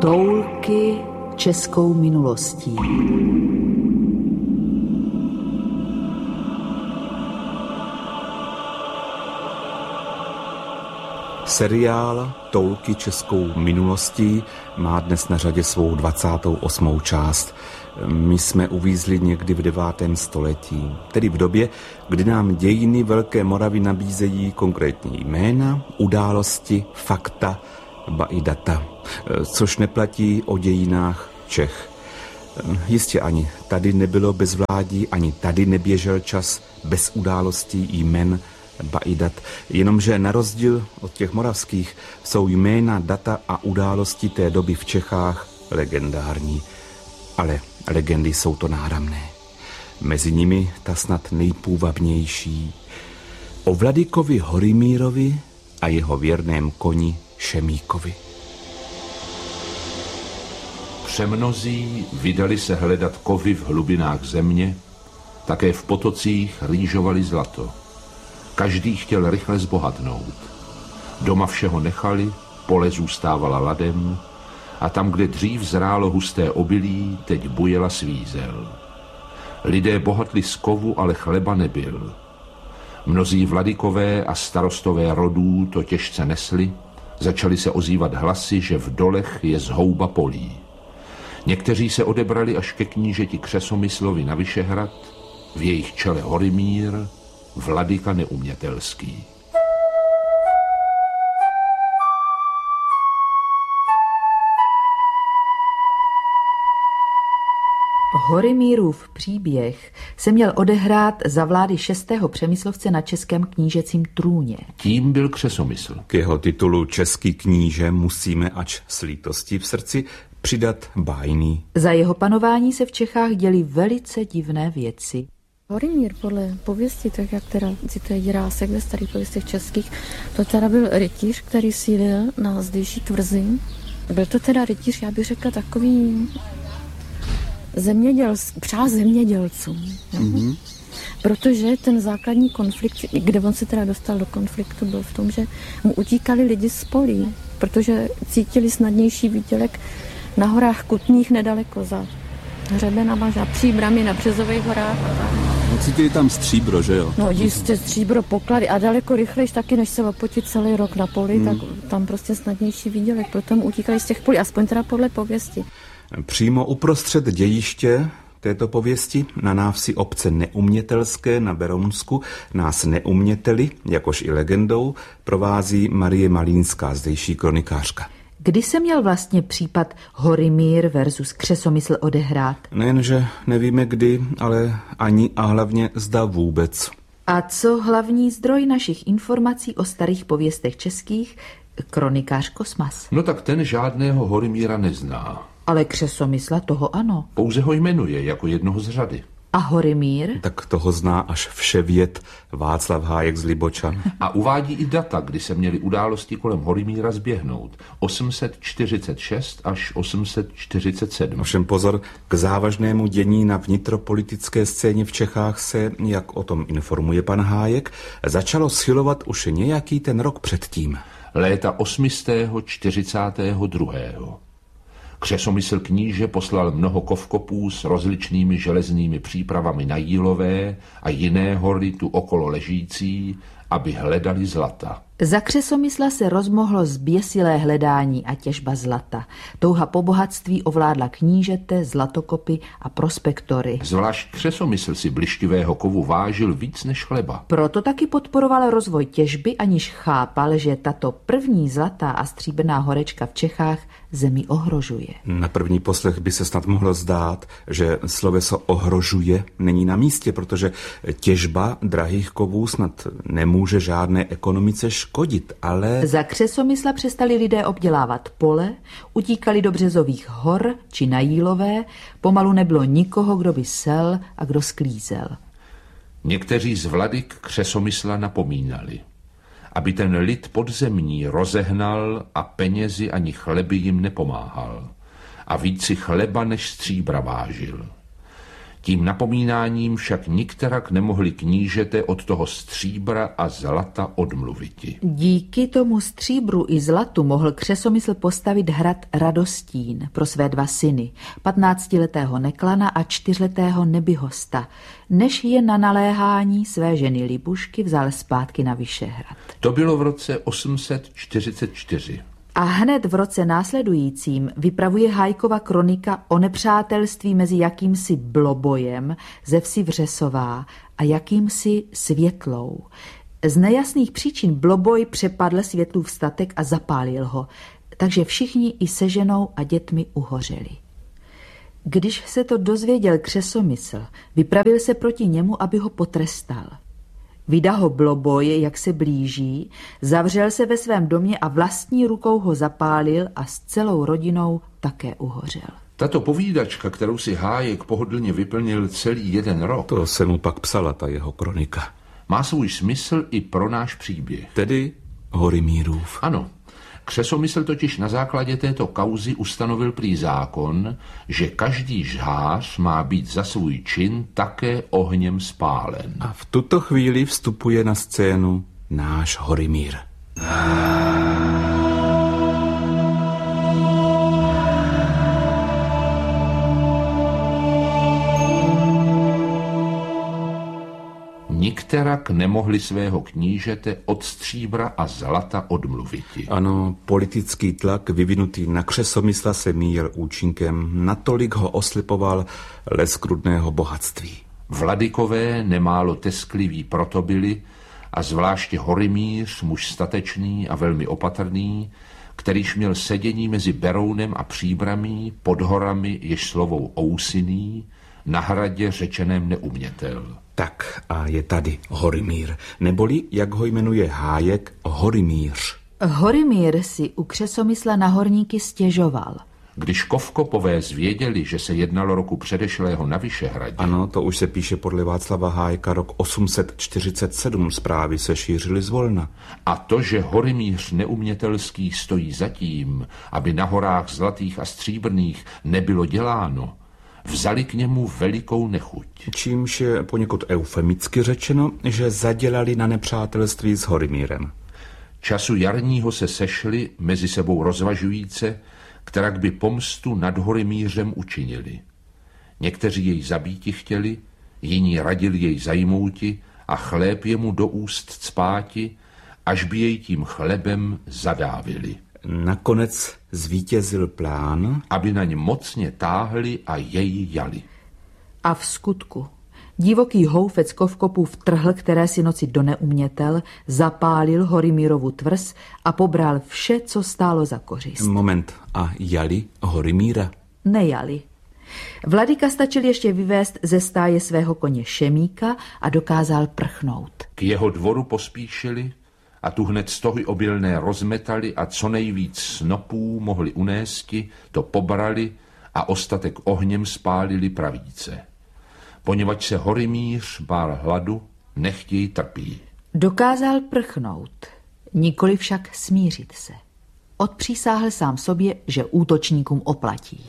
Toulky českou minulostí. Seriál Toulky českou minulostí má dnes na řadě svou 28. část. My jsme uvízli někdy v 9. století, tedy v době, kdy nám dějiny Velké Moravy nabízejí konkrétní jména, události, fakta, ba i data, což neplatí o dějinách Čech. Jistě ani tady nebylo bezvládí, ani tady neběžel čas bez událostí, jmen, ba i dat. Jenomže na rozdíl od těch moravských jsou jména, data a události té doby v Čechách legendární. Ale legendy jsou to náramné. Mezi nimi ta snad nejpůvabnější. O Vladykovi Horimírovi a jeho věrném koni Šemíkovi. Přemnozí vydali se hledat kovy v hlubinách země, také v potocích rýžovali zlato. Každý chtěl rychle zbohatnout. Doma všeho nechali, pole zůstávala ladem a tam, kde dřív zrálo husté obilí, teď bujela svízel. Lidé bohatli z kovu, ale chleba nebyl. Mnozí vladykové a starostové rodů to těžce nesli, začaly se ozývat hlasy, že v dolech je zhouba polí. Někteří se odebrali až ke knížeti Křesomyslovi na Vyšehrad, v jejich čele Horimír, Vladyka neumětelský. Horimírův příběh se měl odehrát za vlády 6. Přemyslovce na českém knížecím trůně. Tím byl Křesomysl. K jeho titulu Český kníže musíme, ač s lítostí v srdci, přidat bájný. Za jeho panování se v Čechách děly velice divné věci. Horimír podle pověsti, tak jak teda cituje Jirásek ve starých pověstech českých, to teda byl rytíř, který sídlil na zdejší tvrzi. Byl to teda rytíř, já bych řekla, takový přál zemědělcům. Mm-hmm. Protože ten základní konflikt, kde on se teda dostal do konfliktu, byl v tom, že mu utíkali lidi z polí, protože cítili snadnější výdělek na horách Kutních nedaleko za Hřebenama, za Příbrami na Březových horách. Cítili tam stříbro, že jo? No jistě, stříbro, poklady a daleko rychlejš taky, než se opotit celý rok na poli, tak tam prostě snadnější výdělek, proto mu utíkali z těch polí, aspoň teda podle pověsti. Přímo uprostřed dějiště této pověsti na návsi obce Neumětelské na Berounsku nás neuměteli, jakož i legendou, provází Marie Malínská, zdejší kronikářka. Kdy se měl vlastně případ Horimír versus Křesomysl odehrát? Nejenže nevíme kdy, ale ani a hlavně zda vůbec. A co hlavní zdroj našich informací o starých pověstech českých, kronikář Kosmas? No tak ten žádného Horimíra nezná. Ale Křesomysla toho ano. Pouze ho jmenuje jako jednoho z řady. A Horimír? Tak toho zná až vševěd Václav Hájek z Libočan. A uvádí i data, kdy se měly události kolem Horimíra zběhnout. 846 až 847. Ovšem pozor, k závažnému dění na vnitropolitické scéně v Čechách se, jak o tom informuje pan Hájek, začalo schylovat už nějaký ten rok předtím. Léta 842. Křesomysl kníže poslal mnoho kovkopů s rozličnými železnými přípravami na Jílové a jiné hory tu okolo ležící, aby hledali zlata. Za Křesomysla se rozmohlo zběsilé hledání a těžba zlata. Touha po bohatství ovládla knížete, zlatokopy a prospektory. Zvlášť Křesomysl si blištivého kovu vážil víc než chleba. Proto taky podporoval rozvoj těžby, aniž chápal, že tato první zlatá a stříbrná horečka v Čechách zemi ohrožuje. Na první poslech by se snad mohlo zdát, že sloveso ohrožuje není na místě, protože těžba drahých kovů snad nemůže žádné ekonomice škodit, ale... Za Křesomysla přestali lidé obdělávat pole, utíkali do Březových hor či na Jílové, pomalu nebylo nikoho, kdo by sel a kdo sklízel. Někteří z vladyk Křesomysla napomínali, aby ten lid podzemní rozehnal a penězi ani chleby jim nepomáhal a víc si chleba než stříbra vážil. Tím napomínáním však nikterak nemohli knížete od toho stříbra a zlata odmluviti. Díky tomu stříbru i zlatu mohl Křesomysl postavit hrad Radostín pro své 2 syny, 15letého Neklana a 4letého Nebyhosta, než je na naléhání své ženy Libušky vzal zpátky na Vyšehrad. To bylo v roce 844. A hned v roce následujícím vypravuje Hájkova kronika o nepřátelství mezi jakýmsi Blobojem ze vsi Vřesová a jakýmsi Světlou. Z nejasných příčin Bloboj přepadl Světlův statek a zapálil ho, takže všichni i se ženou a dětmi uhořeli. Když se to dozvěděl Křesomysl, vypravil se proti němu, aby ho potrestal. Vydal ho Bloboj, jak se blíží, zavřel se ve svém domě a vlastní rukou ho zapálil a s celou rodinou také uhořel. Tato povídačka, kterou si Hájek pohodlně vyplnil celý 1 rok, To se mu pak psala ta jeho kronika. má svůj smysl i pro náš příběh. Tedy Horimírův. Ano, Křesomysl totiž na základě této kauzy ustanovil prý zákon, že každý žhář má být za svůj čin také ohněm spálen. A v tuto chvíli vstupuje na scénu náš Horimír. Nikterak nemohli svého knížete od stříbra a zlata odmluviti. Ano, politický tlak vyvinutý na Křesomysla se míjel účinkem, natolik ho oslipoval leskrudného bohatství. Vladykové nemálo teskliví proto byli, a zvláště Horimíř, muž statečný a velmi opatrný, kterýž měl sedění mezi Berounem a Příbramí, pod horami, jež slovou Ousiný, na hradě řečeném Neumětel. Tak a je tady Horimír, neboli, jak ho jmenuje Hájek, Horimíř. Horimír si u Křesomysla na horníky stěžoval. Když Kovkopové zvěděli, že se jednalo roku předešlého na Vyšehradě, Ano, to už se píše podle Václava Hájka rok 847, zprávy se šířily zvolna. a to, že Horimíř Neumětelský stojí zatím, aby na horách zlatých a stříbrných nebylo děláno, vzali k němu velikou nechuť. Čímž je poněkud eufemicky řečeno, že zadělali na nepřátelství s Horimírem. Času jarního se sešli, mezi sebou rozvažujíce, kterak by pomstu nad Horimířem učinili. Někteří jej zabíti chtěli, jiní radili jej zajmouti a chléb jemu do úst cpáti, až by jej tím chlebem zadávili. Nakonec zvítězil plán, Aby na ně mocně táhli a jej jali. A v skutku divoký houfec Kovkopů vtrhl, které si noci do Neumětel, zapálil Horimírovu tvrz a pobral vše, co stálo za kořist. Moment, a jali Horimíra? Nejali. Vladyka stačil ještě vyvést ze stáje svého koně Šemíka a dokázal prchnout. K jeho dvoru pospíšili a tu hned stohy obilné rozmetali a co nejvíc snopů mohli unésti, to pobrali a ostatek ohněm spálili pravíce. Poněvadž se Horimíř bál hladu, nechť jej trpí. Dokázal prchnout, nikoli však smířit se. Odpřísáhl sám sobě, že útočníkům oplatí.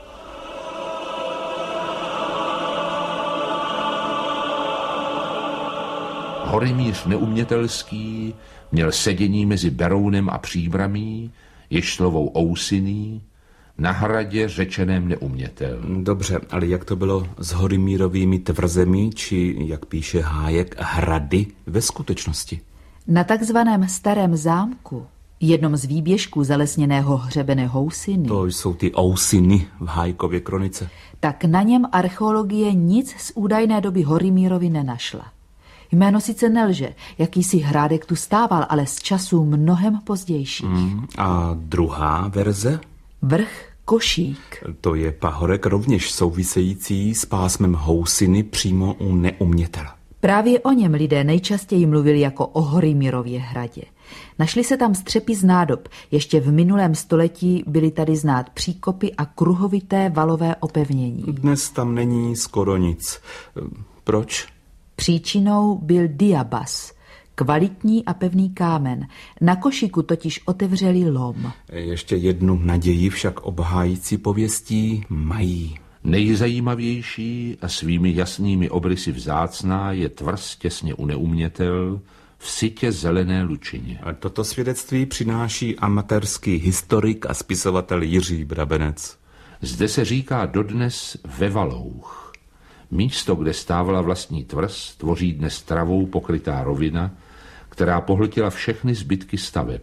Horimíř Neumětelský měl sedění mezi Berounem a Příbramí, jež slovou Ousiný, na hradě řečeném Neumětel. Dobře, ale jak to bylo s Horimírovými tvrzemi, či, jak píše Hájek, hrady ve skutečnosti? Na takzvaném Starém zámku, jednom z výběžků zalesněného hřebene Housiny, To jsou ty Ousiny v Hájkově kronice. tak na něm archeologie nic z údajné doby Horimírovi nenašla. Jméno sice nelže, jakýsi hrádek tu stával, ale z časů mnohem pozdějších. A druhá verze? Vrch Košík. To je pahorek rovněž související s pásmem Housiny přímo u Neumětela. Právě o něm lidé nejčastěji mluvili jako o Horimírově hradě. Našly se tam střepy z nádob. Ještě v minulém století byly tady znát příkopy a kruhovité valové opevnění. Dnes tam není skoro nic. Proč? Příčinou byl diabas, kvalitní a pevný kámen. Na Košíku totiž otevřeli lom. Ještě jednu naději však obhájící pověstí mají. Nejzajímavější a svými jasnými obrysy vzácná je tvrz těsně u Neumětel v sytě zelené lučině. A toto svědectví přináší amatérský historik a spisovatel Jiří Brabenec. Zde se říká dodnes Ve Valouch. Místo, kde stávala vlastní tvrz, tvoří dnes travou pokrytá rovina, která pohltila všechny zbytky staveb.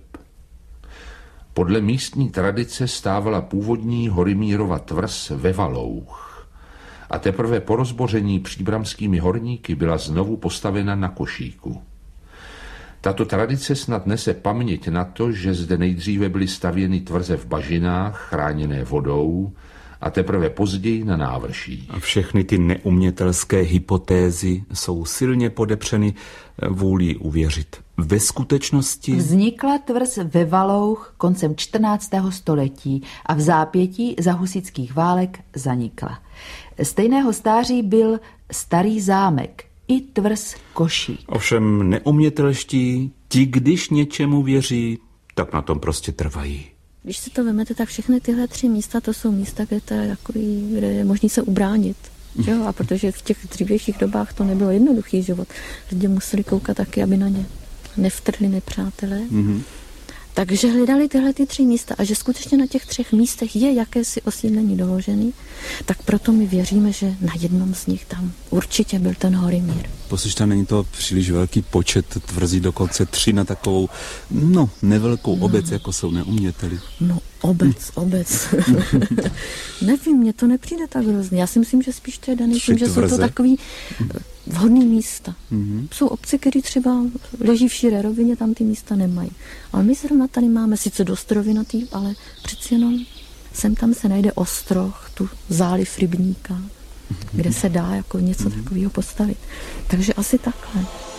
Podle místní tradice stávala původní Horymírova tvrz Ve Valouch a teprve po rozboření příbramskými horníky byla znovu postavena na košíku. Tato tradice snad nese paměť na to, že zde nejdříve byly stavěny tvrze v bažinách, chráněné vodou, a teprve později na návrší. A všechny ty neumětelské hypotézy jsou silně podepřeny vůlí uvěřit. Ve skutečnosti vznikla tvrz Ve Valouch koncem 14. století a v zápětí za husitských válek zanikla. Stejného stáří byl starý zámek i tvrz Košík. ovšem neumětelští, ti, když něčemu věří, tak na tom prostě trvají. Když si to vemete, tak všechny tyhle 3 místa, to jsou místa, kde je možný se ubránit. Jo? A protože v těch dřívějších dobách to nebylo jednoduchý život. Lidé museli koukat taky, aby na ně nevtrhli nepřátelé. Mm-hmm. Takže hledali tyhle 3 místa a že skutečně na těch 3 místech je jakési osídlení doložený, tak proto my věříme, že na jednom z nich tam určitě byl ten Horymír. Poslyšte, není to příliš velký počet tvrzí, dokonce 3 na takovou, nevelkou obec, jako jsou Neuměteli. Obec. Nevím, mně to nepřijde tak hrozně. Já si myslím, že spíš to je daný tím, že jsou to takový vhodný místa. Mm-hmm. Jsou obce, které třeba leží v širé rovině, tam ty místa nemají. Ale my zrovna tady máme sice dost rovinatý, ale přeci jenom sem tam se najde ostroh, tu záliv rybníka, kde se dá jako něco takového postavit. Takže asi takhle.